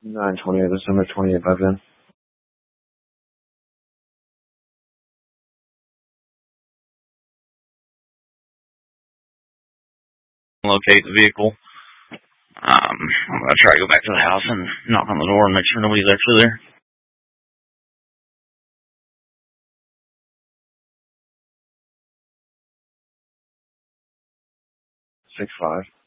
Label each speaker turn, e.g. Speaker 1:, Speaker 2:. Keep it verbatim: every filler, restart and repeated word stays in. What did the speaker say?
Speaker 1: nine twenty of December twenty-eight by then.
Speaker 2: Locate the vehicle. Um, I'm going to try to go back to the house and knock on the door and make sure nobody's actually there.
Speaker 1: Six five.